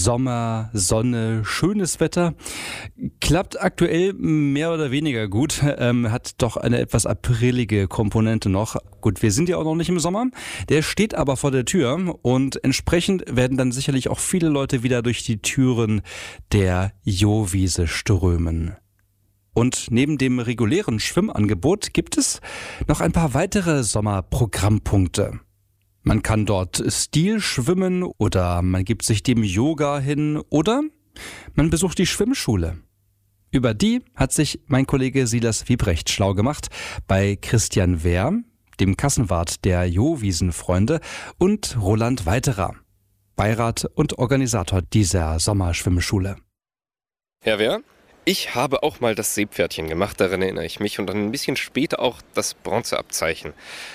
Sommer, Sonne, schönes Wetter. Klappt aktuell mehr oder weniger gut, hat doch eine etwas aprilige Komponente noch. Gut, wir sind ja auch noch nicht im Sommer, der steht aber vor der Tür und entsprechend werden dann sicherlich auch viele Leute wieder durch die Türen der Jowiese strömen. Und neben dem regulären Schwimmangebot gibt es noch ein paar weitere Sommerprogrammpunkte. Man kann dort Stil schwimmen oder man gibt sich dem Yoga hin oder man besucht die Schwimmschule. Über die hat sich mein Kollege Silas Wiebrecht schlau gemacht bei Christian Wehr, dem Kassenwart der Jowiesenfreunde, und Roland Weiterer, Beirat und Organisator dieser Sommerschwimmschule. Herr Wehr, ich habe auch mal das Seepferdchen gemacht, daran erinnere ich mich, und dann ein bisschen später auch das Bronzeabzeichen.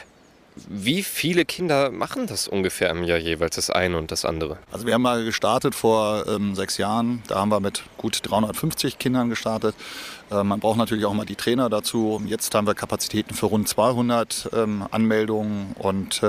Wie viele Kinder machen das ungefähr im Jahr jeweils, das eine und das andere? Also wir haben mal gestartet vor 6 Jahren. Da haben wir mit gut 350 Kindern gestartet. Man braucht natürlich auch mal die Trainer dazu. Jetzt haben wir Kapazitäten für rund 200 Anmeldungen und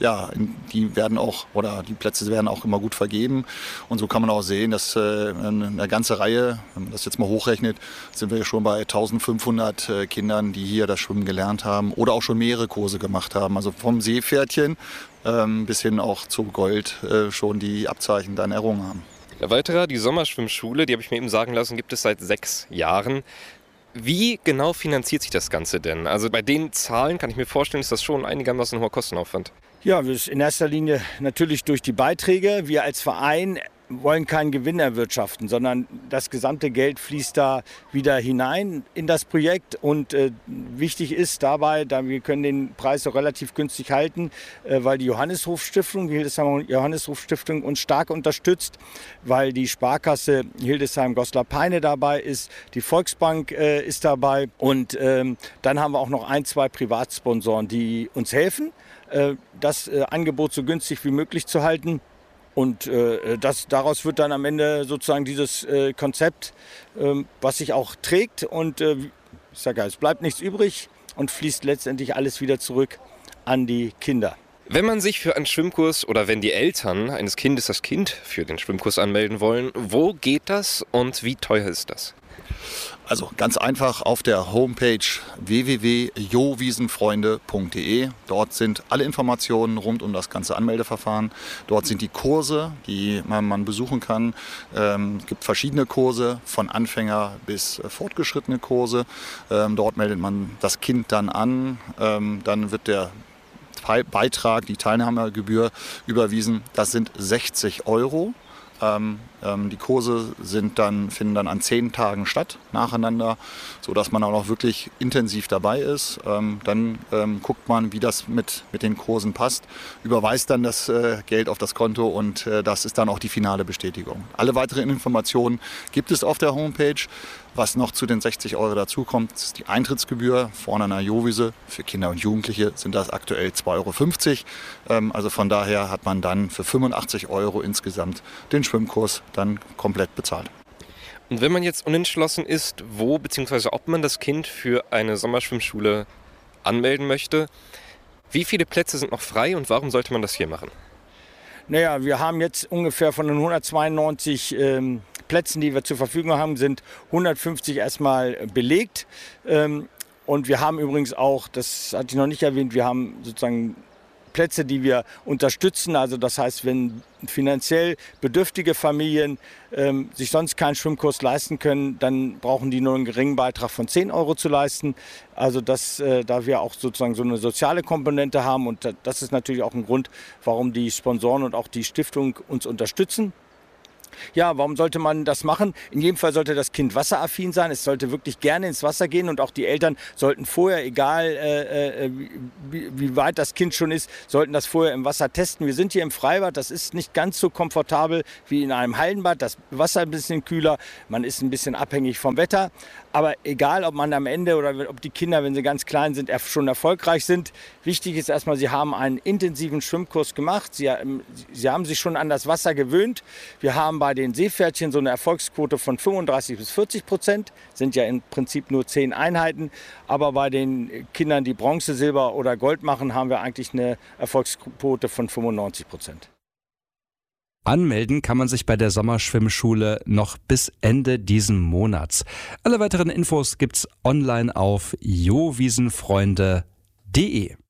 die werden auch, oder die Plätze werden auch immer gut vergeben. Und so kann man auch sehen, dass eine ganze Reihe, wenn man das jetzt mal hochrechnet, sind wir schon bei 1500 Kindern, die hier das Schwimmen gelernt haben oder auch schon mehrere Kurse gemacht haben. Also vom Seepferdchen bis hin auch zu Gold schon die Abzeichen dann errungen haben. Herr Weiterer, die Sommerschwimmschule, die habe ich mir eben sagen lassen, gibt es seit 6 Jahren. Wie genau finanziert sich das Ganze denn? Also bei den Zahlen kann ich mir vorstellen, ist das schon einigermaßen hoher Kostenaufwand. Ja, das ist in erster Linie natürlich durch die Beiträge. Wir als Verein wollen keinen Gewinn erwirtschaften, sondern das gesamte Geld fließt da wieder hinein in das Projekt. Und wichtig ist dabei, wir können den Preis auch relativ günstig halten, weil die Johanneshof-Stiftung, die Hildesheimer Johanneshof-Stiftung uns stark unterstützt, weil die Sparkasse Hildesheim-Goslar-Peine dabei ist, die Volksbank ist dabei und dann haben wir auch noch 1, 2 Privatsponsoren, die uns helfen, das Angebot so günstig wie möglich zu halten. Und daraus wird dann am Ende sozusagen dieses Konzept, was sich auch trägt. Und ich sage ja, es bleibt nichts übrig und fließt letztendlich alles wieder zurück an die Kinder. Wenn man sich für einen Schwimmkurs oder wenn die Eltern eines Kindes das Kind für den Schwimmkurs anmelden wollen, wo geht das und wie teuer ist das? Also ganz einfach auf der Homepage www.jowiesenfreunde.de. Dort sind alle Informationen rund um das ganze Anmeldeverfahren. Dort sind die Kurse, die man besuchen kann. Es gibt verschiedene Kurse, von Anfänger bis fortgeschrittene Kurse. Dort meldet man das Kind dann an. Dann wird der Beitrag, die Teilnahmegebühr überwiesen. Das sind 60 €. Die Kurse finden dann an 10 Tagen statt, nacheinander, sodass man auch noch wirklich intensiv dabei ist. Dann guckt man, wie das mit den Kursen passt, überweist dann das Geld auf das Konto und das ist dann auch die finale Bestätigung. Alle weiteren Informationen gibt es auf der Homepage. Was noch zu den 60 € dazukommt, ist die Eintrittsgebühr vorne an der Jowiese. Für Kinder und Jugendliche sind das aktuell 2,50 €. Also von daher hat man dann für 85 € insgesamt den Schwimmkurs dann komplett bezahlt. Und wenn man jetzt unentschlossen ist, wo bzw. ob man das Kind für eine Sommerschwimmschule anmelden möchte, wie viele Plätze sind noch frei und warum sollte man das hier machen? Naja, wir haben jetzt ungefähr von den 192 Plätzen, die wir zur Verfügung haben, sind 150 erstmal belegt. Und wir haben übrigens auch, das hatte ich noch nicht erwähnt, wir haben sozusagen Plätze, die wir unterstützen. Also das heißt, wenn finanziell bedürftige Familien sich sonst keinen Schwimmkurs leisten können, dann brauchen die nur einen geringen Beitrag von 10 € zu leisten. Also da wir auch sozusagen so eine soziale Komponente haben und das ist natürlich auch ein Grund, warum die Sponsoren und auch die Stiftung uns unterstützen. Ja, warum sollte man das machen? In jedem Fall sollte das Kind wasseraffin sein. Es sollte wirklich gerne ins Wasser gehen und auch die Eltern sollten vorher, egal wie weit das Kind schon ist, sollten das vorher im Wasser testen. Wir sind hier im Freibad, das ist nicht ganz so komfortabel wie in einem Hallenbad. Das Wasser ein bisschen kühler, man ist ein bisschen abhängig vom Wetter. Aber egal, ob man am Ende oder ob die Kinder, wenn sie ganz klein sind, schon erfolgreich sind, wichtig ist erstmal, sie haben einen intensiven Schwimmkurs gemacht. Sie haben sich schon an das Wasser gewöhnt. Wir haben bei den Seepferdchen so eine Erfolgsquote von 35-40%, sind ja im Prinzip nur 10 Einheiten. Aber bei den Kindern, die Bronze, Silber oder Gold machen, haben wir eigentlich eine Erfolgsquote von 95%. Anmelden kann man sich bei der Sommerschwimmschule noch bis Ende diesen Monats. Alle weiteren Infos gibt's online auf jowiesenfreunde.de.